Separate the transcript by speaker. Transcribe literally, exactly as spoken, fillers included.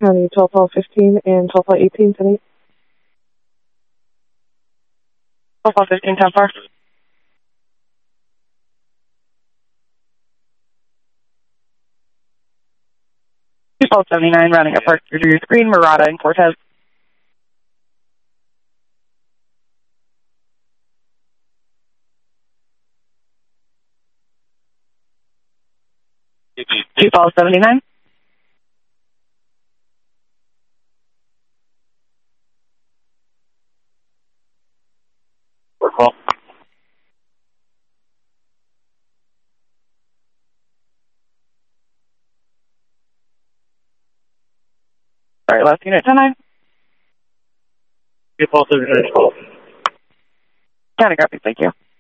Speaker 1: County twelve twelve fifteen and twelve twelve eighteen tonight. twelve twelve fifteen, ten four. two twelve seventy-nine, rounding up Park through Green, Murata, and Cortez. two twelve seventy-nine. four twelve. Sorry, last unit, ten nine. two twelve seventy-nine. County copy, thank you.